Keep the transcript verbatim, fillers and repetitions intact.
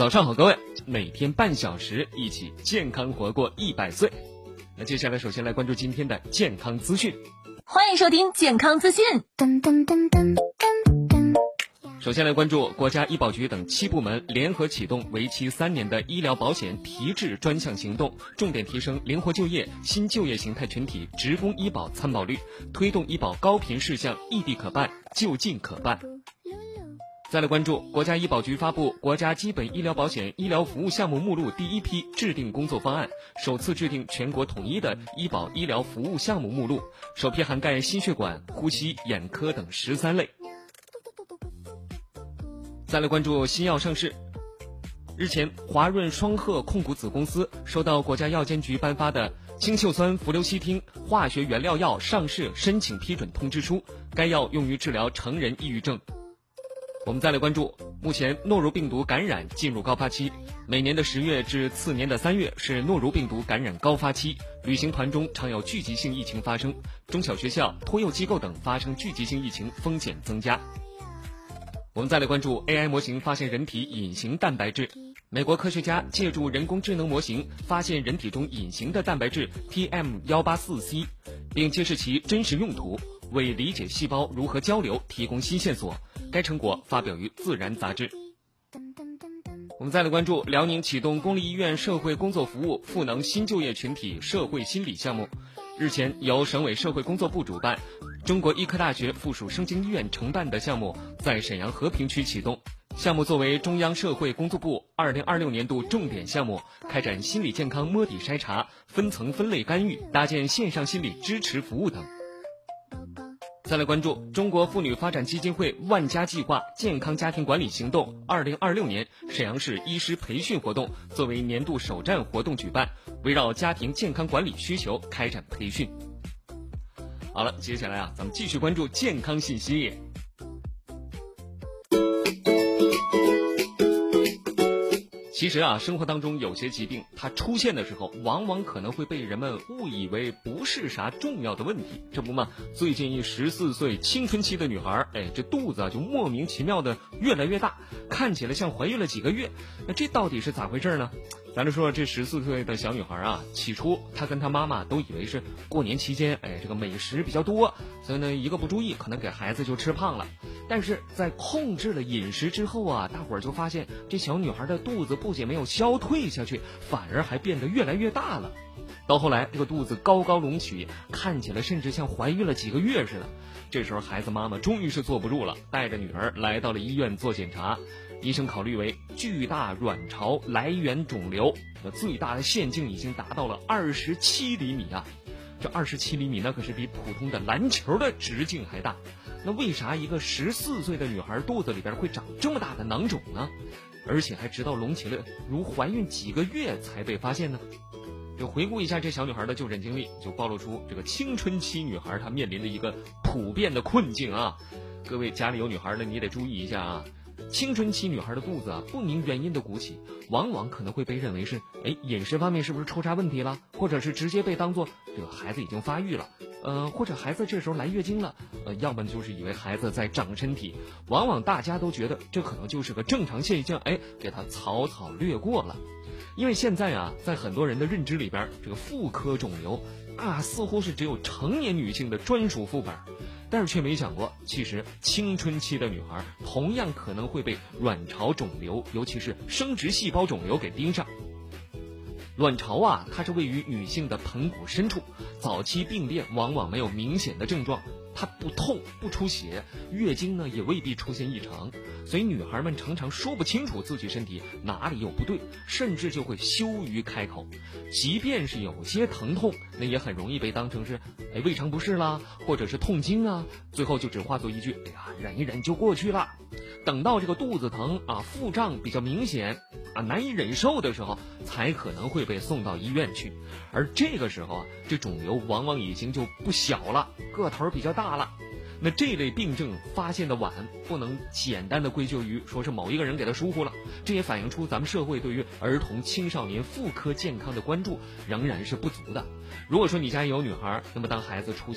早上好，各位，每天半小时，一起健康活过一百岁。那接下来首先来关注今天的健康资讯。 欢迎收听健康资讯。噔噔噔噔首先来关注国家医保局等七部门联合启动为期三年的医疗保险提质专项行动，重点提升灵活就业、新就业形态群体职工医保参保率，推动医保高频事项异地可办、就近可办。再来关注国家医保局发布国家基本医疗保险医疗服务项目目录第一批制定工作方案，首次制定全国统一的医保医疗服务项目目录，首批涵盖心血管、呼吸、眼科等十三类。再来关注新药上市。日前，华润双鹤控股子公司收到国家药监局颁发的氢溴酸氟硫西汀化学原料药上市申请批准通知书，该药用于治疗成人抑郁症。我们再来关注，目前诺如病毒感染进入高发期，每年的十月至次年的三月是诺如病毒感染高发期，旅行团中常有聚集性疫情发生，中小学校、托幼机构等发生聚集性疫情风险增加。我们再来关注 A I 模型发现人体隐形蛋白质。美国科学家借助人工智能模型发现人体中隐形的蛋白质 T M 一八四 C， 并揭示其真实用途，为理解细胞如何交流提供新线索。该成果发表于《自然》杂志。我们再来关注辽宁启动公立医院社会工作服务赋能新就业群体社会心理项目。日前，由省委社会工作部主办，中国医科大学附属盛京医院承办的项目在沈阳和平区启动。项目作为中央社会工作部二零二六年度重点项目，开展心理健康摸底筛查、分层分类干预，搭建线上心理支持服务等。再来关注中国妇女发展基金会万家计划健康家庭管理行动二零二六年沈阳市医师培训活动作为年度首站活动举办，围绕家庭健康管理需求开展培训。好了，接下来啊，咱们继续关注健康信息。其实啊，生活当中有些疾病它出现的时候，往往可能会被人们误以为不是啥重要的问题。这不嘛，最近一十四岁青春期的女孩，哎，这肚子啊就莫名其妙的越来越大，看起来像怀孕了几个月。那这到底是咋回事呢？咱就说这十四岁的小女孩啊，起初她跟她妈妈都以为是过年期间，哎，这个美食比较多，所以呢一个不注意，可能给孩子就吃胖了。但是在控制了饮食之后啊，大伙儿就发现这小女孩的肚子不仅没有消退下去，反而还变得越来越大了。到后来，这个肚子高高隆起，看起来甚至像怀孕了几个月似的。这时候，孩子妈妈终于是坐不住了，带着女儿来到了医院做检查。医生考虑为巨大卵巢来源肿瘤，最大的腺径已经达到了二十七厘米啊！这二十七厘米那可是比普通的篮球的直径还大。那为啥一个十四岁的女孩肚子里边会长这么大的囊肿呢？而且还直到隆起了如怀孕几个月才被发现呢？就回顾一下这小女孩的就诊经历，就暴露出这个青春期女孩她面临的一个普遍的困境啊！各位家里有女孩的，你得注意一下啊！青春期女孩的肚子啊，不明原因的鼓起，往往可能会被认为是，哎，饮食方面是不是出啥问题了，或者是直接被当作这个孩子已经发育了，呃，或者孩子这时候来月经了，呃，要么就是以为孩子在长身体，往往大家都觉得这可能就是个正常现象，哎，给他草草略过了。因为现在啊，在很多人的认知里边，这个妇科肿瘤啊，似乎是只有成年女性的专属副本。但是却没想过，其实青春期的女孩同样可能会被卵巢肿瘤，尤其是生殖细胞肿瘤给盯上。卵巢啊，它是位于女性的盆骨深处，早期病变往往没有明显的症状，它不痛不出血，月经呢也未必出现异常，所以女孩们常常说不清楚自己身体哪里有不对，甚至就会羞于开口。即便是有些疼痛，那也很容易被当成是哎胃肠不适啦，或者是痛经啊，最后就只化作一句哎呀忍一忍就过去了。等到这个肚子疼啊，腹胀比较明显啊，难以忍受的时候，才可能会被送到医院去。而这个时候啊，这肿瘤往往已经就不小了，个头比较大了。那这类病症发现的晚，不能简单的归咎于说是某一个人给他疏忽了，这也反映出咱们社会对于儿童青少年妇科健康的关注仍然是不足的。如果说你家有女孩，那么当孩子出现